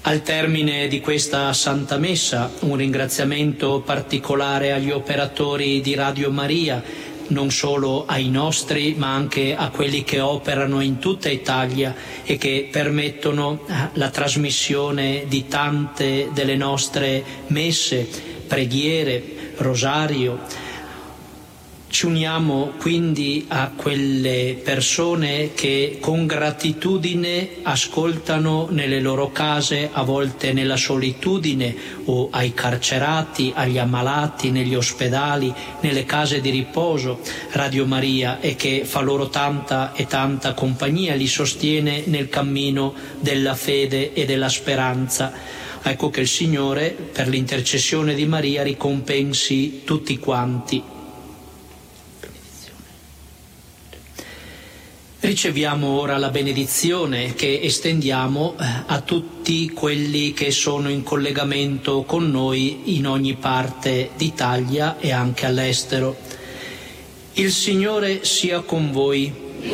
Al termine di questa Santa Messa, un ringraziamento particolare agli operatori di Radio Maria, non solo ai nostri, ma anche a quelli che operano in tutta Italia e che permettono la trasmissione di tante delle nostre messe, preghiere, rosario. Ci uniamo quindi a quelle persone che con gratitudine ascoltano nelle loro case, a volte nella solitudine, o ai carcerati, agli ammalati, negli ospedali, nelle case di riposo, Radio Maria, e che fa loro tanta e tanta compagnia, li sostiene nel cammino della fede e della speranza. Ecco che il Signore, per l'intercessione di Maria, ricompensi tutti quanti. Riceviamo ora la benedizione che estendiamo a tutti quelli che sono in collegamento con noi in ogni parte d'Italia e anche all'estero. Il Signore sia con voi.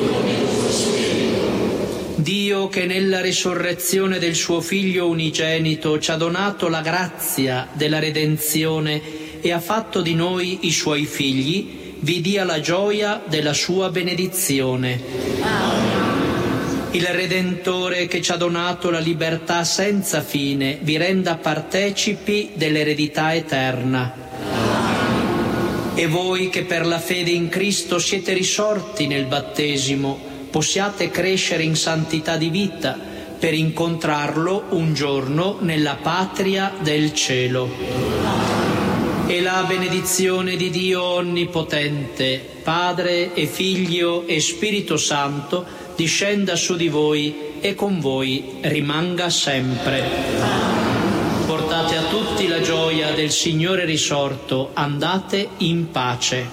Dio, che nella risurrezione del suo Figlio unigenito ci ha donato la grazia della redenzione e ha fatto di noi i suoi figli, vi dia la gioia della sua benedizione. Amen. Il Redentore, che ci ha donato la libertà senza fine, vi renda partecipi dell'eredità eterna. Amen. E voi, che per la fede in Cristo siete risorti nel battesimo, possiate crescere in santità di vita per incontrarlo un giorno nella patria del cielo. E la benedizione di Dio Onnipotente, Padre e Figlio e Spirito Santo, discenda su di voi e con voi rimanga sempre. Portate a tutti la gioia del Signore risorto, andate in pace.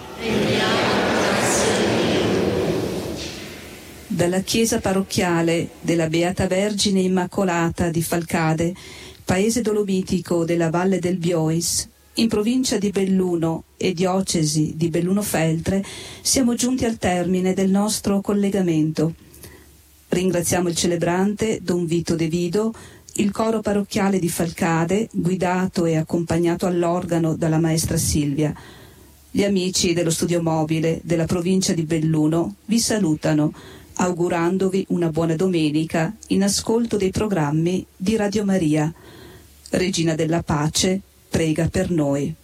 Dalla chiesa parrocchiale della Beata Vergine Immacolata di Falcade, paese dolomitico della Valle del Biois, in provincia di Belluno e diocesi di Belluno-Feltre, siamo giunti al termine del nostro collegamento. Ringraziamo il celebrante Don Vito De Vido, il coro parrocchiale di Falcade, guidato e accompagnato all'organo dalla maestra Silvia. Gli amici dello studio mobile della provincia di Belluno vi salutano, augurandovi una buona domenica in ascolto dei programmi di Radio Maria. Regina della Pace, prega per noi.